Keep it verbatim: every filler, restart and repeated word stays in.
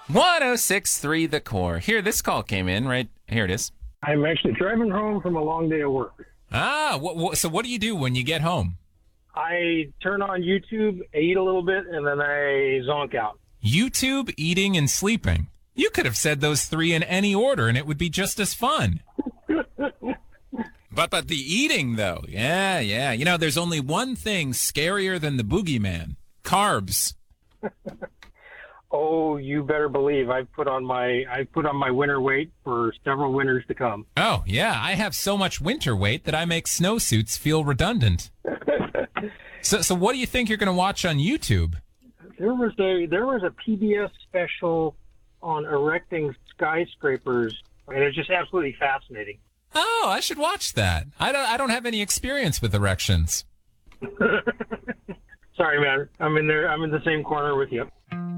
one oh six point three The Core. Here, this call came in, right? Here it is. I'm actually driving home from a long day of work. Ah, what, what, so what do you do when you get home? I turn on YouTube, I eat a little bit, and then I zonk out. YouTube, eating, and sleeping. You could have said those three in any order, and it would be just as fun. But but the eating, though, yeah, yeah. You know, there's only one thing scarier than the boogeyman. Carbs. Oh, you better believe I've put on my I've put on my winter weight for several winters to come. Oh, yeah, I have so much winter weight that I make snowsuits feel redundant. so so what do you think you're going to watch on YouTube? There was a there was a P B S special on erecting skyscrapers, and it's just absolutely fascinating. Oh, I should watch that. I don't I don't have any experience with erections. Sorry, man. I'm in there. I'm in the same corner with you.